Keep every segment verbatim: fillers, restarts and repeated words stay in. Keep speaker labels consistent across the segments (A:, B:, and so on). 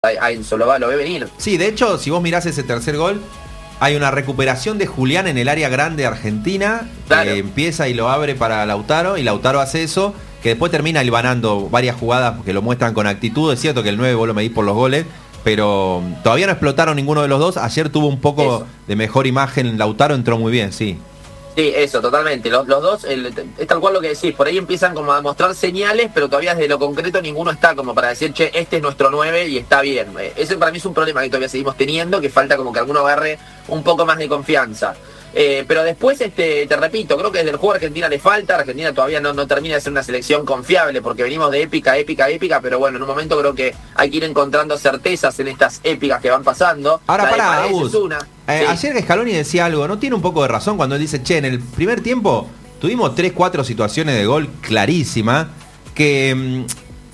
A: a Enzo, lo, va, lo ve venir.
B: Sí, de hecho, si vos mirás ese tercer gol, hay una recuperación de Julián en el área grande de Argentina, claro, que empieza y lo abre para Lautaro, y Lautaro hace eso, que después termina hilvanando varias jugadas que lo muestran con actitud. Es cierto que el nueve vos lo medís por los goles, pero todavía no explotaron ninguno de los dos. Ayer tuvo un poco eso de mejor imagen, Lautaro entró muy bien, sí.
A: Sí, eso, totalmente. Los, los dos, el, es tal cual lo que decís, por ahí empiezan como a mostrar señales, pero todavía desde lo concreto ninguno está como para decir, che, este es nuestro nueve y está bien. Ese para mí es un problema que todavía seguimos teniendo, que falta como que alguno agarre un poco más de confianza. Eh, pero después, este, te repito, creo que desde el juego a Argentina le falta. Argentina todavía no, no termina de ser una selección confiable, porque venimos de épica, épica, épica, pero bueno, en un momento creo que hay que ir encontrando certezas en estas épicas que van pasando.
B: Ahora, pará, Agus,
A: una.
B: Eh,
A: Sí.
B: Ayer Scaloni decía algo, ¿no tiene un poco de razón cuando él dice, che, en el primer tiempo tuvimos tres, cuatro situaciones de gol clarísimas que mmm,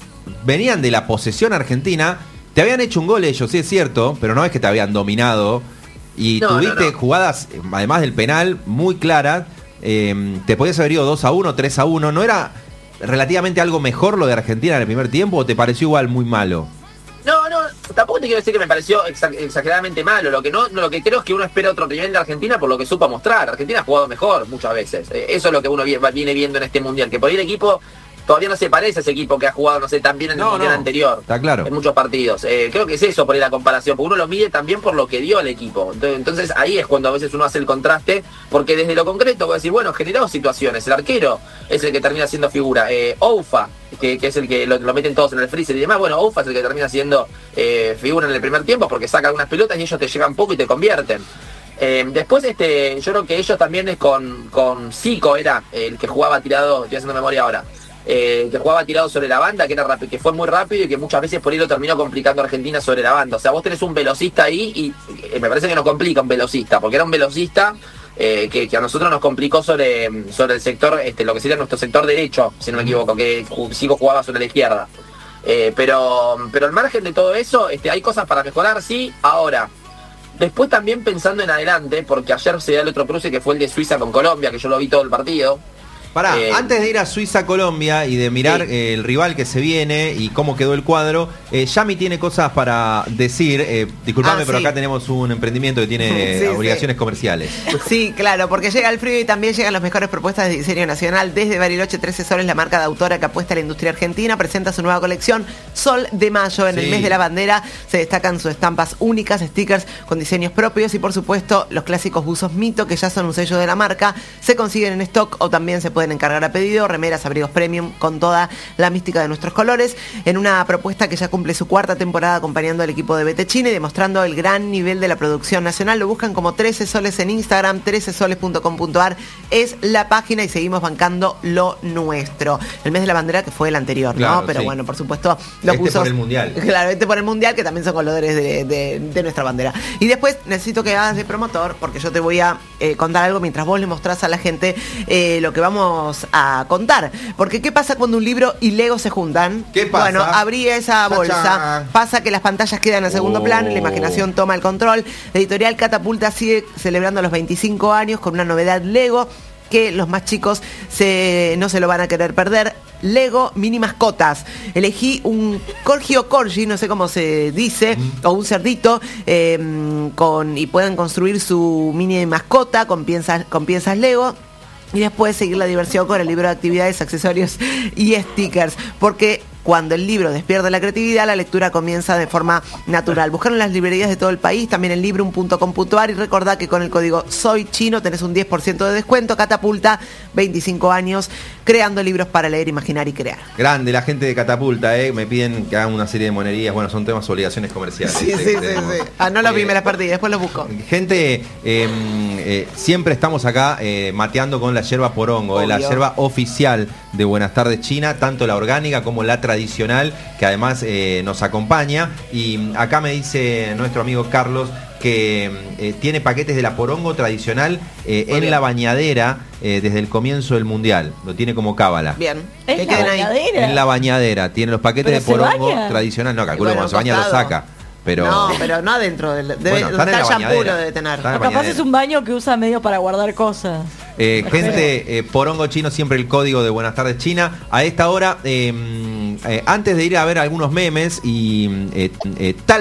B: venían de la posesión argentina, te habían hecho un gol ellos, sí es cierto, pero no es que te habían dominado, y no, tuviste no, no. jugadas, además del penal, muy claras, eh, te podías haber ido dos a uno, tres a uno, ¿no era relativamente algo mejor lo de Argentina en el primer tiempo o te pareció igual muy malo?
A: No, no, tampoco te quiero decir que me pareció exageradamente malo. Lo que no, no, lo que creo es que uno espera otro nivel de Argentina por lo que supo mostrar. Argentina ha jugado mejor muchas veces. Eso es lo que uno viene viendo en este mundial. Que por ahí el equipo todavía no se parece a ese equipo que ha jugado, no sé, tan bien en el no, mundial no, anterior.
B: Está claro.
A: En muchos partidos. Eh, creo que es eso por ahí la comparación. Porque uno lo mide también por lo que dio el equipo. Entonces, entonces ahí es cuando a veces uno hace el contraste. Porque desde lo concreto voy a decir, bueno, generó situaciones. El arquero es el que termina siendo figura. Eh, Oufa. Que, que es el que lo, lo meten todos en el freezer y demás. Bueno, Oufa es el que termina siendo eh, figura en el primer tiempo porque saca algunas pelotas y ellos te llegan poco y te convierten. Eh, después, este, yo creo que ellos también es con, con Zico, era el que jugaba tirado, estoy haciendo memoria ahora, eh, que jugaba tirado sobre la banda, que era rápido, que fue muy rápido y que muchas veces por ahí lo terminó complicando a Argentina sobre la banda. O sea, vos tenés un velocista ahí y eh, me parece que nos complica un velocista, porque era un velocista Eh, que, que a nosotros nos complicó sobre, sobre el sector, este, lo que sería nuestro sector derecho, si no me equivoco, que Zico jugaba sobre la izquierda. Eh, pero, pero al margen de todo eso, este, hay cosas para mejorar, sí. Ahora, después también pensando en adelante, porque ayer se dio el otro cruce que fue el de Suiza con Colombia, que yo lo vi todo el partido.
B: Pará, eh, antes de ir a Suiza-Colombia y de mirar sí. eh, el rival que se viene y cómo quedó el cuadro, eh, Yami tiene cosas para decir. Eh, disculpame, ah, pero sí. acá tenemos un emprendimiento que tiene sí, obligaciones sí. comerciales.
C: Sí, claro, porque llega el frío y también llegan las mejores propuestas de diseño nacional. Desde Bariloche trece Soles, la marca de autora que apuesta a la industria argentina, presenta su nueva colección Sol de Mayo. En sí. el mes de la bandera se destacan sus estampas únicas, stickers con diseños propios y por supuesto los clásicos buzos Mito, que ya son un sello de la marca. Se consiguen en stock o también se pueden encargar a pedido, remeras, abrigos premium con toda la mística de nuestros colores, en una propuesta que ya cumple su cuarta temporada acompañando al equipo de Betechina y demostrando el gran nivel de la producción nacional. Lo buscan como trece Soles en Instagram, trece soles punto com punto ar es la página y seguimos bancando lo nuestro. El mes de la bandera que fue el anterior,
B: claro,
C: ¿no? Pero
B: sí.
C: bueno, por supuesto, los
B: este
C: buzos,
B: por el mundial.
C: Claro, este por el mundial, que también son colores de, de, de nuestra bandera. Y después necesito que hagas de promotor, porque yo te voy a eh, contar algo mientras vos le mostrás a la gente eh, lo que vamos a contar. Porque ¿qué pasa cuando un libro y Lego se juntan?
B: ¿Qué pasa?
C: Bueno, abrí esa bolsa. Chachá. Pasa que las pantallas quedan en segundo oh. plano y la imaginación toma el control. La editorial Catapulta sigue celebrando los veinticinco años con una novedad Lego que los más chicos se, no se lo van a querer perder. Lego mini mascotas. Elegí un corgi o corgi, no sé cómo se dice, mm. o un cerdito, eh, con, y pueden construir su mini mascota con piezas, con piezas Lego. Y después seguir la diversión con el libro de actividades, accesorios y stickers. Porque cuando el libro despierta la creatividad, la lectura comienza de forma natural. Buscaron en las librerías de todo el país, también en librum punto com punto ar y recordá que con el código Soy Chino tenés un diez por ciento de descuento. Catapulta, veinticinco años, creando libros para leer, imaginar y crear.
B: Grande la gente de Catapulta, ¿eh? Me piden que hagan una serie de monerías. Bueno, son temas obligaciones comerciales.
C: Sí, sí, sí, sí. Ah, no los vi, me las perdí, después los busco.
B: Gente, eh, eh, siempre estamos acá eh, mateando con la yerba porongo, eh, la yerba oficial de Buenas Tardes China, tanto la orgánica como la tradicional, que además eh, nos acompaña. Y acá me dice nuestro amigo Carlos que eh, tiene paquetes de la porongo tradicional eh, en bien. la bañadera eh, desde el comienzo del mundial. Lo tiene como cábala.
C: Bien.
D: ¿En la bañadera?
B: En la bañadera. Tiene los paquetes de porongo tradicional. No, calculo bueno, cuando se baña lo saca. Pero...
C: No, pero no adentro. Del, debe, bueno, está el shampoo lo debe tener.
D: O capaz es un baño que usa medio para guardar cosas.
B: Eh, gente, eh, porongo chino, siempre el código de Buenas Tardes China. A esta hora, eh, eh, antes de ir a ver algunos memes y eh, eh, tal